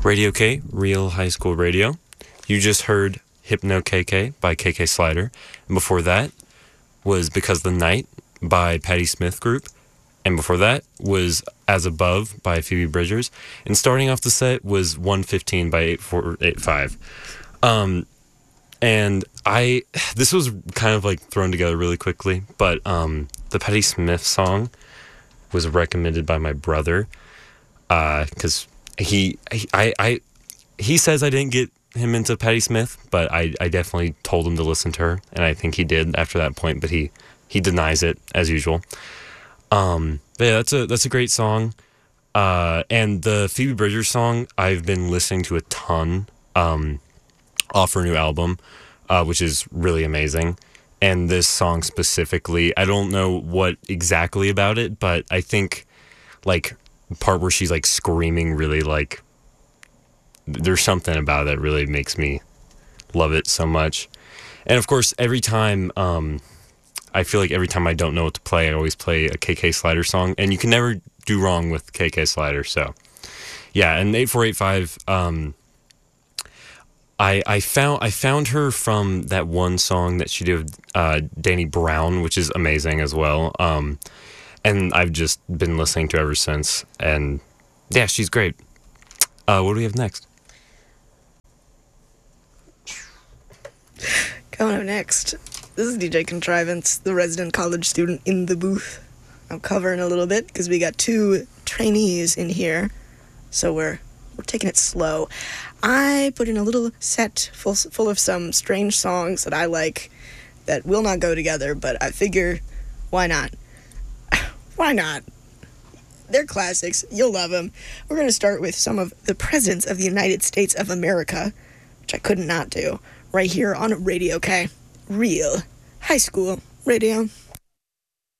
Radio K, Real High School Radio. You just heard Hypno KK by KK Slider. And before that was Because the Night by Patti Smith Group. And before that was As Above by Phoebe Bridgers. And starting off the set was 115 by 8485. And this was kind of like thrown together really quickly, but the Patti Smith song was recommended by my brother, because he says I didn't get him into Patti Smith, but I definitely told him to listen to her, and I think he did after that point, but he denies it as usual. But yeah, that's a great song. And the Phoebe Bridgers song I've been listening to a ton off her new album, which is really amazing. And this song specifically, I don't know what exactly about it, but I think like the part where she's like screaming really, like, there's something about it that really makes me love it so much. And of course, every time I feel like every time I don't know what to play, I always play a KK Slider song, and you can never do wrong with KK Slider. So yeah, and 8485, I found her from that one song that she did with Danny Brown, which is amazing as well. And I've just been listening to her ever since. And yeah, she's great. What do we have next? Coming up next, this is DJ Contrivance, the resident college student in the booth. I'm covering a little bit because we got two trainees in here, so we're taking it slow. I put in a little set full of some strange songs that I like that will not go together, but I figure, why not? Why not? They're classics. You'll love them. We're going to start with some of the Presidents of the United States of America, which I could not do, right here on Radio K, Real High School Radio.